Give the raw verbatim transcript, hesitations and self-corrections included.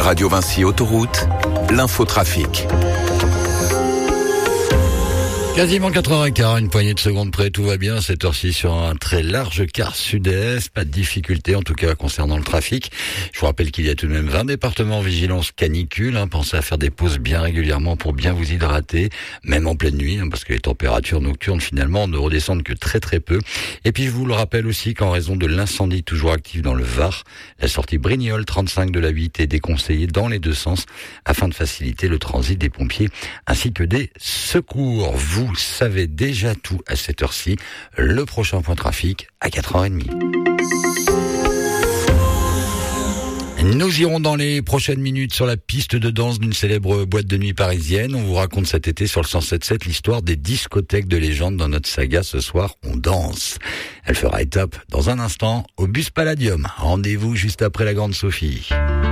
Radio Vinci Autoroute, l'infotrafic. Quasiment quatre heures quinze, une poignée de secondes près, tout va bien à cette heure-ci sur un très large quart sud-est, pas de difficulté en tout cas concernant le trafic. Je vous rappelle qu'il y a tout de même vingt départements en vigilance canicule, hein. Pensez à faire des pauses bien régulièrement pour bien vous hydrater, même en pleine nuit, hein, parce que les températures nocturnes finalement ne redescendent que très très peu. Et puis je vous le rappelle aussi qu'en raison de l'incendie toujours actif dans le Var, la sortie Brignoles trente-cinq de la huit est déconseillée dans les deux sens afin de faciliter le transit des pompiers ainsi que des secours. Vous Vous savez déjà tout à cette heure-ci. Le prochain point trafic à quatre heures trente. Nous irons dans les prochaines minutes sur la piste de danse d'une célèbre boîte de nuit parisienne. On vous raconte cet été sur le cent sept sept l'histoire des discothèques de légende dans notre saga Ce soir, on danse. Elle fera étape dans un instant au Bus Palladium. Rendez-vous juste après la Grande Sophie.